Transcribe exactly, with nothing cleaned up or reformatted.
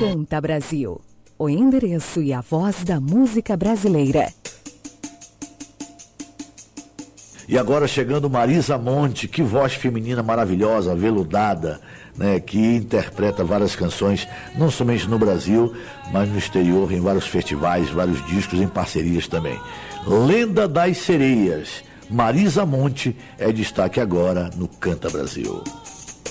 Canta Brasil, o endereço e a voz da música brasileira. E agora chegando Marisa Monte, que voz feminina maravilhosa, veludada, né, que interpreta várias canções, não somente no Brasil, mas no exterior, em vários festivais, vários discos, em parcerias também. Lenda das Sereias, Marisa Monte é destaque agora no Canta Brasil.